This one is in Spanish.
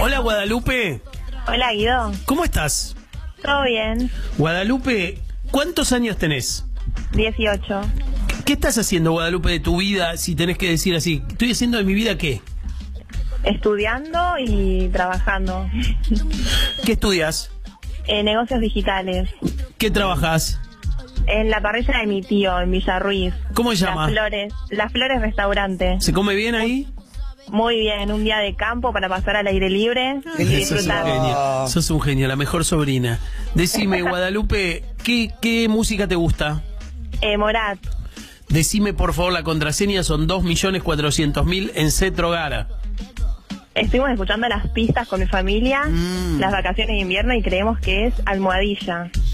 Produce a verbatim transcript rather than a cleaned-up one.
Hola, Guadalupe. Hola, Guido. ¿Cómo estás? ¿Todo bien? Guadalupe, ¿cuántos años tenés? dieciocho. ¿Qué estás haciendo, Guadalupe, de tu vida, si tenés que decir así? ¿Estoy haciendo de mi vida qué? Estudiando y trabajando. ¿Qué estudias? En negocios digitales. ¿Qué trabajas? En la parrilla de mi tío, en Villa Ruiz. ¿Cómo se llama? Las Flores. Las Flores Restaurante. ¿Se come bien ahí? Muy bien, un día de campo para pasar al aire libre y Sos un disfrutar. genio, sos un genio, la mejor sobrina. Decime, Guadalupe, ¿qué, qué música te gusta? Eh, Morat. Decime, por favor, la contraseña son dos millones cuatrocientos mil en Cetro Gara. Estuvimos escuchando las pistas con mi familia, Mm. las vacaciones de invierno, y creemos que es Almohadilla.